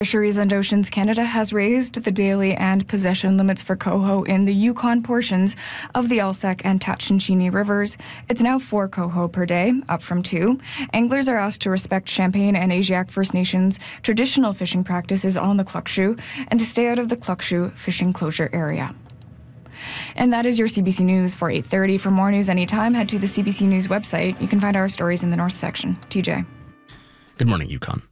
Fisheries and Oceans Canada has raised the daily and possession limits for coho in the Yukon portions of the Alsek and Tatshenshini rivers. It's now 4 coho per day, up from 2. Anglers are asked to respect Champagne and Asiatic First Nations traditional fishing practices on the Klukshu and to stay out of the Klukshu fishing closure area. And that is your CBC News for 8:30. For more news anytime, head to the CBC News website. You can find our stories in the North section. TJ. Good morning, Yukon.